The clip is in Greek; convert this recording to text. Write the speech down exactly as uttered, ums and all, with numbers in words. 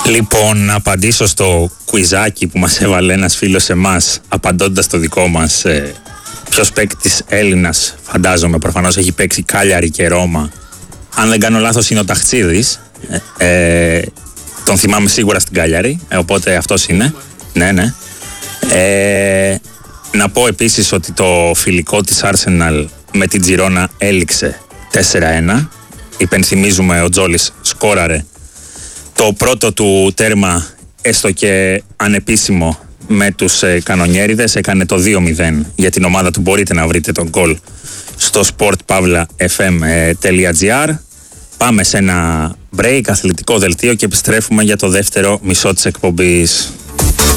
Λοιπόν, να απαντήσω στο κουιζάκι που μας έβαλε ένας φίλος εμάς, απαντώντας το δικό μας ε, ποιος παίκτης Έλληνας, φαντάζομαι προφανώς έχει παίξει Κάλιαρη και Ρώμα. Αν δεν κάνω λάθος είναι ο Ταχτσίδης, ε, ε, τον θυμάμαι σίγουρα στην Κάλιαρη, ε, οπότε αυτός είναι. Ναι, ναι. Ε, να πω επίσης ότι το φιλικό της Arsenal με την Τζιρόνα έληξε τέσσερα ένα. Υπενθυμίζουμε, ο Τζόλης σκόραρε το πρώτο του τέρμα, έστω και ανεπίσημο, με τους ε, κανονιέριδες. Έκανε το δύο μηδέν για την ομάδα του. Μπορείτε να βρείτε τον γκολ στο sport pavla f m dot g r. Πάμε σε ένα break, αθλητικό δελτίο, και επιστρέφουμε για το δεύτερο μισό της εκπομπής.